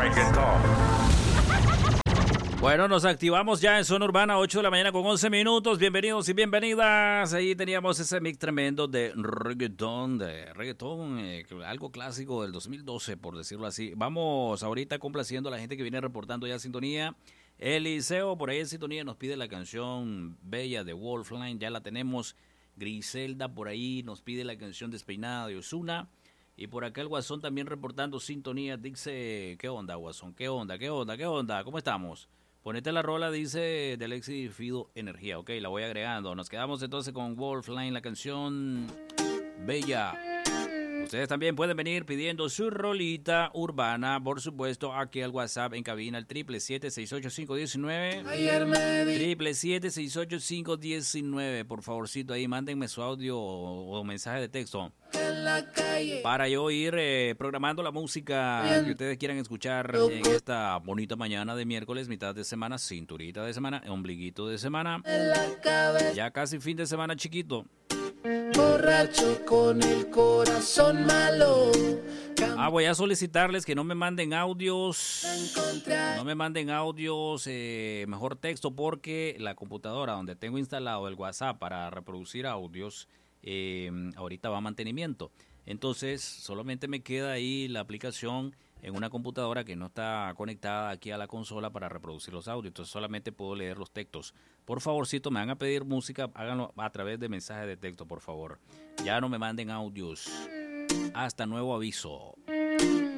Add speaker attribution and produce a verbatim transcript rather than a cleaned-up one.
Speaker 1: Bueno, nos activamos ya en Zona Urbana, ocho de la mañana con once minutos. Bienvenidos y bienvenidas. Ahí teníamos ese mix tremendo de reggaetón, de reggaetón, eh, algo clásico del dos mil doce, por decirlo así. Vamos ahorita complaciendo a la gente que viene reportando ya sintonía. Eliseo, por ahí en sintonía, nos pide la canción Bella de Wolfline, ya la tenemos. Griselda, por ahí, nos pide la canción Despeinada de Ozuna. Y por acá el Guasón también reportando sintonía. Dice, ¿qué onda, Guasón? ¿Qué onda? ¿Qué onda? ¿Qué onda? ¿Cómo estamos? Ponete la rola, dice de Alexis Fido Energía. Ok, la voy agregando. Nos quedamos entonces con Wolfline, la canción Bella. Ustedes también pueden venir pidiendo su rolita urbana, por supuesto, aquí al WhatsApp en cabina, el triple siete seis ocho cinco uno nueve. Triple siete seis ocho cinco uno nueve. Por favorcito ahí, mándenme su audio o, o mensaje de texto para yo ir eh, programando la música que ustedes quieran escuchar en esta bonita mañana de miércoles, mitad de semana, cinturita de semana, ombliguito de semana, ya casi fin de semana chiquito.
Speaker 2: Borracho con el corazón malo.
Speaker 1: Ah, voy a solicitarles que no me manden audios, no me manden audios, eh, mejor texto, porque la computadora donde tengo instalado el WhatsApp para reproducir audios, eh, ahorita va a mantenimiento. Entonces, solamente me queda ahí la aplicación en una computadora que no está conectada aquí a la consola para reproducir los audios. Entonces, solamente puedo leer los textos. Por favorcito, me van a pedir música, háganlo a través de mensajes de texto, por favor. Ya no me manden audios. Hasta nuevo aviso.